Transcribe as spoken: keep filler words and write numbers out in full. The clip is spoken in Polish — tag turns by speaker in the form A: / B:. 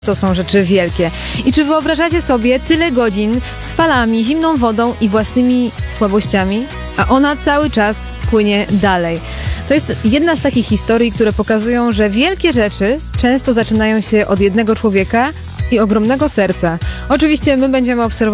A: To są rzeczy wielkie. I czy wyobrażacie sobie tyle godzin z falami, zimną wodą i własnymi słabościami? A ona cały czas płynie dalej. To jest jedna z takich historii, które pokazują, że wielkie rzeczy często zaczynają się od jednego człowieka i ogromnego serca. Oczywiście my będziemy obserwować